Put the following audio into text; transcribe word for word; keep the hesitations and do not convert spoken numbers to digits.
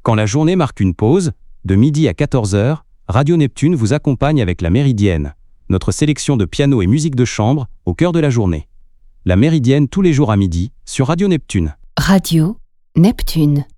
Quand la journée marque une pause, de midi à quatorze heures, Radio Neptune vous accompagne avec La Méridienne, notre sélection de piano et musique de chambre au cœur de la journée. La Méridienne tous les jours à midi sur Radio Neptune. Radio Neptune.